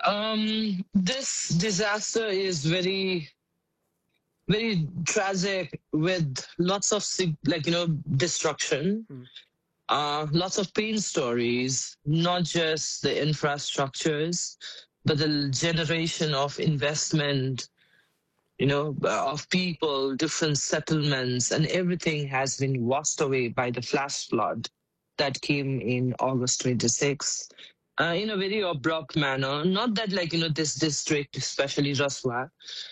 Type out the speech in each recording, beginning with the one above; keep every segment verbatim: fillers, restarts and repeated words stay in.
Um, this disaster is very, very tragic with lots of, sig- like, you know, destruction, Mm. uh, lots of pain stories, not just the infrastructures, but the generation of investment, you know, uh, of people, different settlements, and everything has been washed away by the flash flood that came in August twenty-sixth. Uh, in a very abrupt manner. Not that, like, you know, this district, especially Raswa,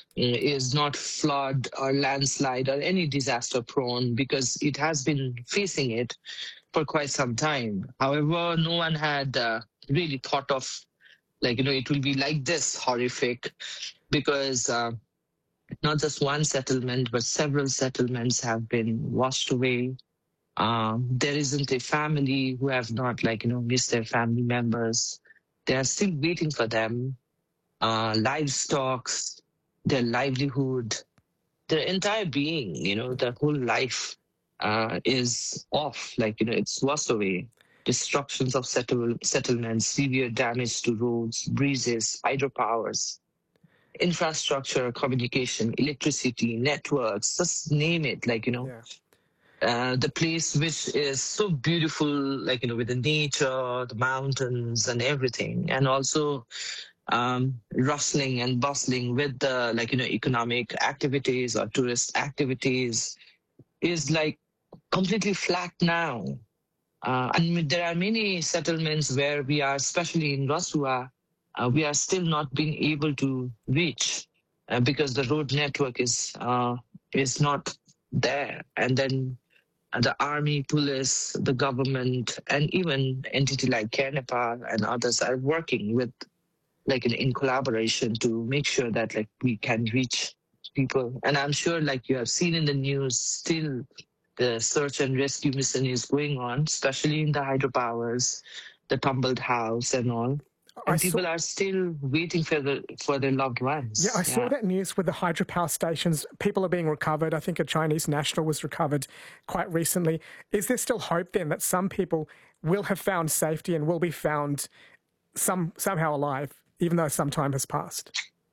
is not flood or landslide or any disaster prone because it has been facing it for quite some time. However, no one had uh, really thought of, like, you know, it will be like this horrific because uh, not just one settlement, but several settlements have been washed away. Um, there isn't a family who have not, like, you know, missed their family members. They are still waiting for them. Uh, livestock, their livelihood, their entire being, you know, their whole life uh, is off, like, you know, it's washed away. Destructions of settle- settlements, severe damage to roads, bridges, hydropowers, infrastructure, communication, electricity, networks, just name it, like, you know, Yeah. uh, the place which is so beautiful, like, you know, with the nature, the mountains and everything. And also um, rustling and bustling with the, like, you know, economic activities or tourist activities is like completely flat now. Uh, and there are many settlements where we are, especially in Rasua, uh, we are still not being able to reach uh, because the road network is uh, is not there. And then uh, the army, police, the government, and even entity like Care Nepal and others are working with, like, in, in collaboration to make sure that, like, we can reach people. And I'm sure, like, you have seen in the news, still the search and rescue mission is going on, especially in the hydropowers, the tumbled house and all. I And saw. people are still waiting for the for their loved Yeah, I ones. saw Yeah. that news with the hydropower stations. People are being recovered. I think a Chinese national was recovered quite recently. Is there still hope then that some people will have found safety and will be found some somehow alive, even though some time has passed?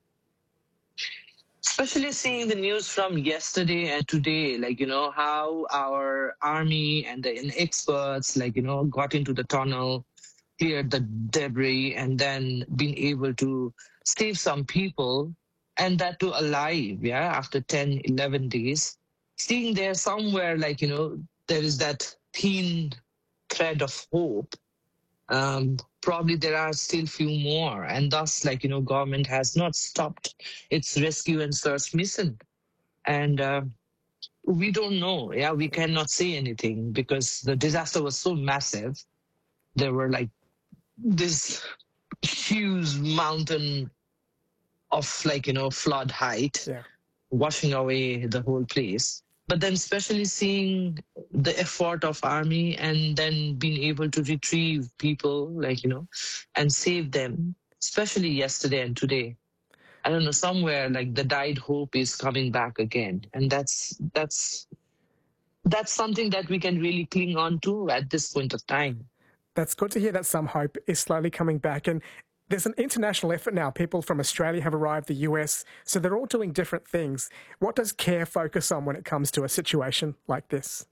Especially seeing the news from yesterday and today, like, you know, how our army and the and experts, like, you know, got into the tunnel, cleared the debris, and then been able to save some people, and that too alive, yeah, after ten, eleven days. Seeing there somewhere, like, you know, there is that thin thread of hope. Um, probably there are still few more, and thus, like, you know, government has not stopped its rescue and search mission. And uh, we don't know, yeah, we cannot say anything because the disaster was so massive. There were like this huge mountain of, like, you know, flood height Yeah. washing away the whole place. But then especially seeing the effort of army and then being able to retrieve people, like, you know, and save them, especially yesterday and today. I don't know, somewhere like the died hope is coming back again. And that's that's that's something that we can really cling on to at this point of time. That's good to hear that some hope is slowly coming back. And there's an international effort now. People from Australia have arrived, the U S, so they're all doing different things. What does CARE focus on when it comes to a situation like this?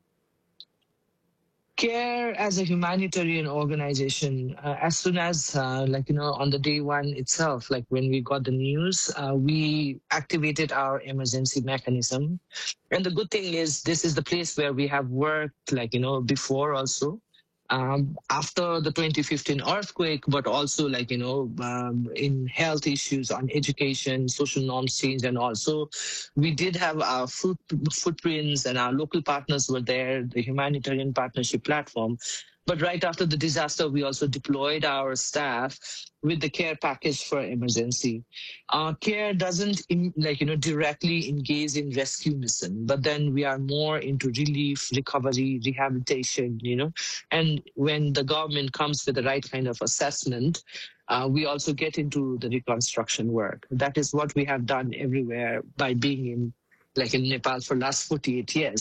Care as a humanitarian organization, uh, as soon as, uh, like, you know, on the day one itself, like when we got the news, uh, we activated our emergency mechanism. And the good thing is, this is the place where we have worked, like, you know, before also. Um, after the twenty fifteen earthquake, but also, like, you know, um, in health issues, on education, social norms change, and also we did have our foot, footprints, and our local partners were there, the humanitarian partnership platform. But right after the disaster, we also deployed our staff with the care package for emergency. Uh, care doesn't in, like, you know, directly engage in rescue mission, but then we are more into relief, recovery, rehabilitation, you know. And when the government comes with the right kind of assessment, uh, we also get into the reconstruction work. That is what we have done everywhere by being in, like, in Nepal for last forty-eight years.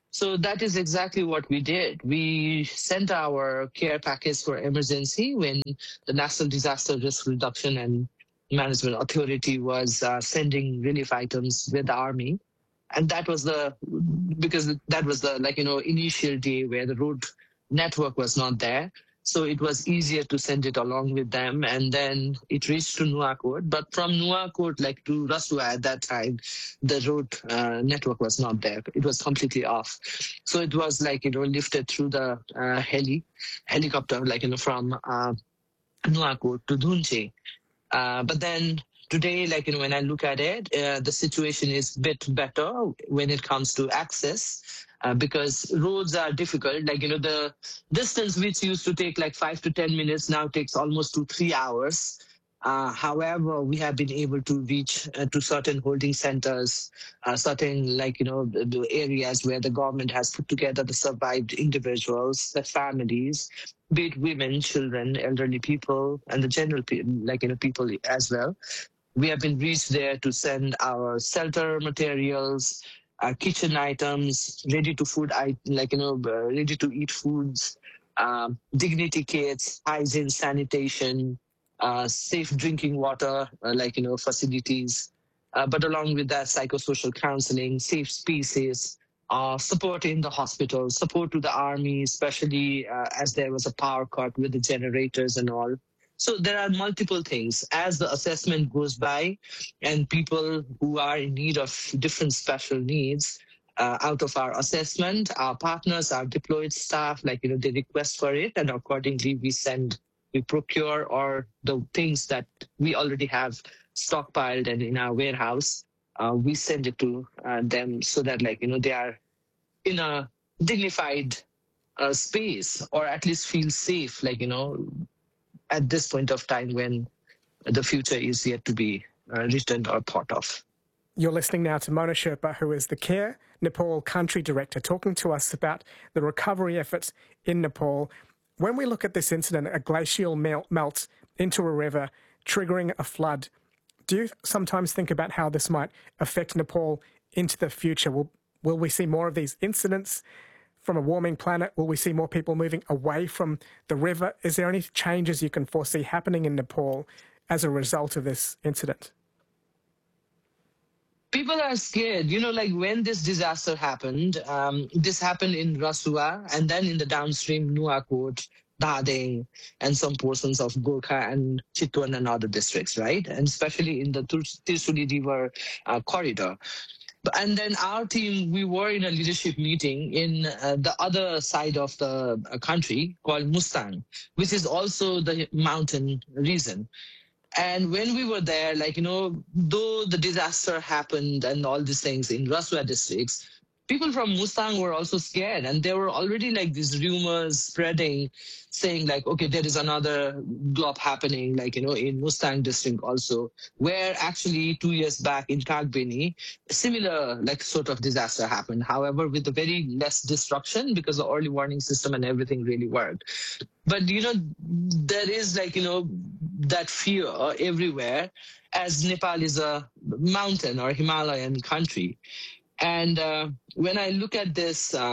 So that is exactly what we did. We sent our care package for emergency when the National Disaster Risk Reduction and Management Authority was uh, sending relief items with the army. And that was the, because that was the, like, you know, initial day where the road network was not there. So it was easier to send it along with them. And then it reached to Nuwakot. But from Nuwakot, like to Rasua at that time, the road uh, network was not there. It was completely off. So it was like, you know, lifted through the uh, heli, helicopter, like, you know, from uh, Nuwakot to Dunche. Uh, but then today, like, you know, when I look at it, uh, the situation is a bit better when it comes to access. Uh, because roads are difficult. Like, you know, the distance which used to take like five to ten minutes now takes almost to three hours. Uh, however, we have been able to reach uh, to certain holding centers, uh, certain, like, you know, the, the areas where the government has put together the survived individuals, the families, be it women, children, elderly people, and the general, like, you know, people as well. We have been reached there to send our shelter materials, uh, kitchen items, ready to food, like, you know, uh, ready to eat foods, um, dignity kits, hygiene, sanitation, uh, safe drinking water, uh, like, you know, facilities. Uh, but along with that, psychosocial counseling, safe spaces, uh, support in the hospital, support to the army, especially uh, as there was a power cut with the generators and all. So there are multiple things. As the assessment goes by and people who are in need of different special needs, uh, out of our assessment, our partners, our deployed staff, like, you know, they request for it, and accordingly we send, we procure, or the things that we already have stockpiled and in our warehouse, uh, we send it to uh, them so that, like, you know, they are in a dignified uh, space, or at least feel safe, like, you know, at this point of time when the future is yet to be uh, written or thought of. You're listening now to Mona Sherpa, who is the CARE Nepal Country Director, talking to us about the recovery efforts in Nepal. When we look at this incident, a glacial melt melts into a river, triggering a flood. Do you sometimes think about how this might affect Nepal into the future? Will, will we see more of these incidents from a warming planet? Will we see more people moving away from the river? Is there any changes you can foresee happening in Nepal as a result of this incident? People are scared. You know, like when this disaster happened, um, this happened in Rasua and then in the downstream Nuwakot, Dhading, and some portions of Gorkha and Chitwan and other districts, right? And especially in the Tirsuli River uh, corridor. And then our team, we were in a leadership meeting in uh, the other side of the uh, country called Mustang, which is also the mountain region. And when we were there, like, you know, though the disaster happened and all these things in Rasua districts, people from Mustang were also scared. And there were already like these rumors spreading, saying like, okay, there is another glop happening, like, you know, in Mustang district also, where actually two years back in Kagbini, similar like sort of disaster happened. However, with a very less destruction because the early warning system and everything really worked. But, you know, there is like, you know, that fear everywhere, as Nepal is a mountain or Himalayan country. And uh, when I look at this uh,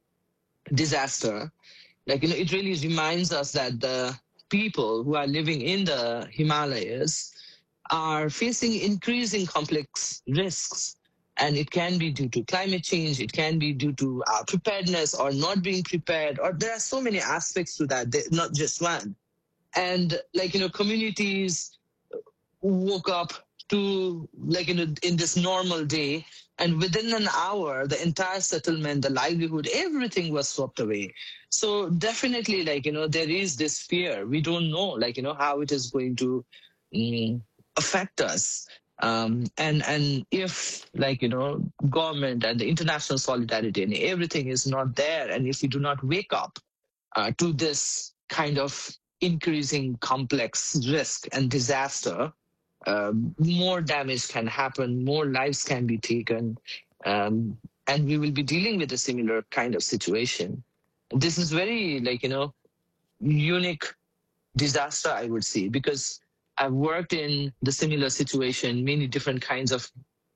disaster, like, you know, it really reminds us that the people who are living in the Himalayas are facing increasing complex risks. And it can be due to climate change, it can be due to our preparedness or not being prepared, or there are so many aspects to that, not just one. And like, you know, communities woke up to, like, you know, in this normal day, and within an hour, the entire settlement, the livelihood, everything was swept away. So definitely, like, you know, there is this fear. We don't know, like, you know, how it is going to mm, affect us. Um, and and if, like, you know, government and the international solidarity and everything is not there, and if we do not wake up uh, to this kind of increasing complex risk and disaster, uh, more damage can happen, more lives can be taken, um, and we will be dealing with a similar kind of situation. This is very, like, you know, unique disaster, I would say, because I've worked in the similar situation, many different kinds of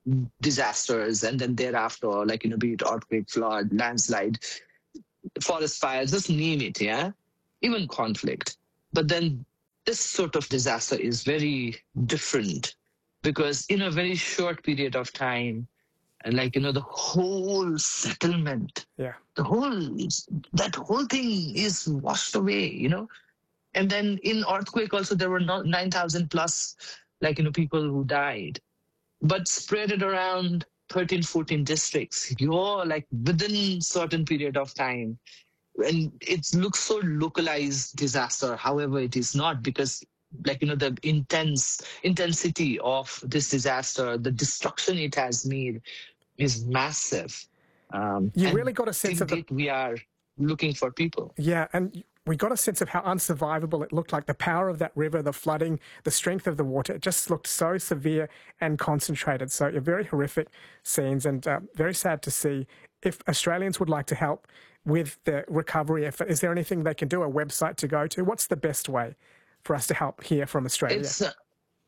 disasters, and then thereafter, like, you know, be it earthquake, flood, landslide, forest fires, just name it, yeah? Even conflict. But then this sort of disaster is very different because in a very short period of time, and like, you know, the whole settlement, Yeah. the whole, that whole thing is washed away, you know? And then in earthquake also, there were not nine thousand plus, like, you know, people who died, but spread it around thirteen, fourteen districts. You're like within certain period of time. And it looks so localized disaster. However, it is not, because like, you know, the intense intensity of this disaster, the destruction it has made is massive. Um, You and really got a sense till of the... date, we are looking for people. Yeah, and we got a sense of how unsurvivable it looked like. The power of that river, the flooding, the strength of the water, it just looked so severe and concentrated. So very horrific scenes, and uh, very sad to see. If Australians would like to help with the recovery effort, is there anything they can do, a website to go to? What's the best way for us to help here from Australia? It's uh,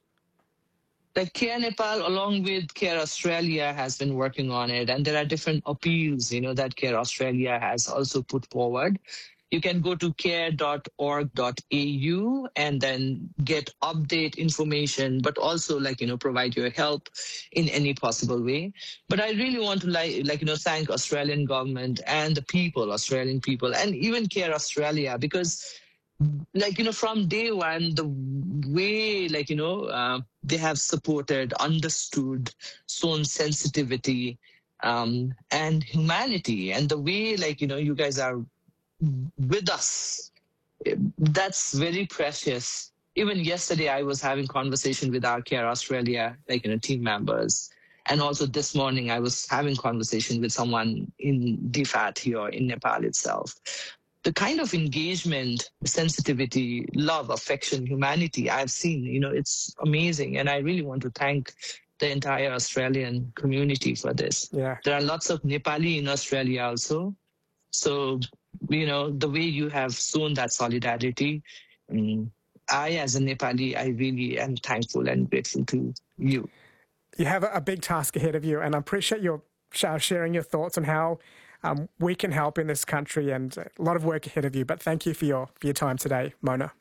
like Care Nepal, along with Care Australia, has been working on it, and there are different appeals, you know, that Care Australia has also put forward. You can go to care dot org dot a u and then get update information, but also, like, you know, provide your help in any possible way. But I really want to, like, like you know, thank Australian government and the people, Australian people, and even Care Australia, because, like, you know, from day one, the way, like, you know, uh, they have supported, understood, shown sensitivity um, and humanity, and the way, like, you know, you guys are with us, that's very precious. Even yesterday, I was having conversation with our Care Australia, like, you know, team members. And also this morning, I was having conversation with someone in D F A T here in Nepal itself. The kind of engagement, sensitivity, love, affection, humanity I've seen, you know, it's amazing. And I really want to thank the entire Australian community for this. Yeah. There are lots of Nepali in Australia also. So, you know, the way you have shown that solidarity, um, I, as a Nepali, I really am thankful and grateful to you. You have a big task ahead of you, and I appreciate your sharing your thoughts on how um, we can help in this country, and a lot of work ahead of you. But thank you for your, for your time today, Mona.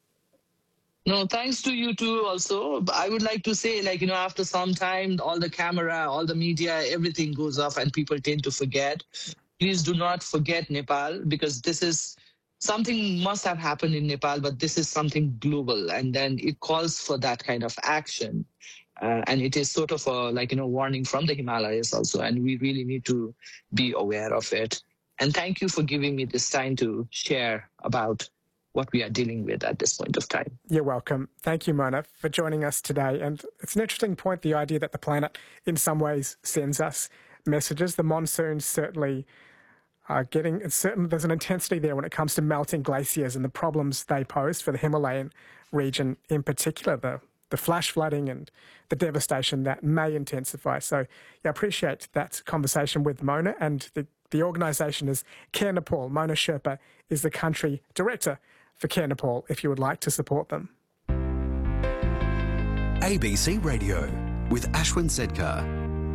No, thanks to you too also. I would like to say, like, you know, after some time, all the camera, all the media, everything goes off and people tend to forget. Please do not forget Nepal, because this is something must have happened in Nepal, but this is something global. And then it calls for that kind of action. Uh, and it is sort of a, like, you know, warning from the Himalayas also. And we really need to be aware of it. And thank you for giving me this time to share about what we are dealing with at this point of time. You're welcome. Thank you, Mona, for joining us today. And it's an interesting point, the idea that the planet in some ways sends us messages. The monsoons certainly are getting, it's certain there's an intensity there when it comes to melting glaciers and the problems they pose for the Himalayan region in particular, the, the flash flooding and the devastation that may intensify. So yeah, I appreciate that conversation with Mona, and the, the organisation is Care Nepal. Mona Sherpa is the country director for Care Nepal if you would like to support them. A B C Radio with Ashwin Sedkar.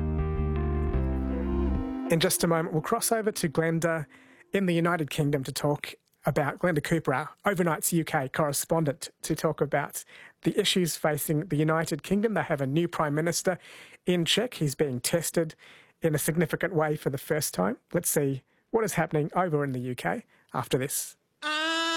In just a moment, we'll cross over to Glenda in the United Kingdom to talk about Glenda Cooper, our Overnight's U K correspondent, to talk about the issues facing the United Kingdom. They have a new Prime Minister in check. He's being tested in a significant way for the first time. Let's see what is happening over in the U K after this.